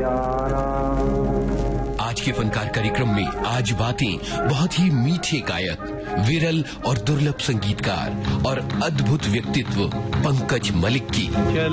आज के फनकार कार्यक्रम में आज बातें बहुत ही मीठे गायक, विरल और दुर्लभ संगीतकार और अद्भुत व्यक्तित्व पंकज मलिक की।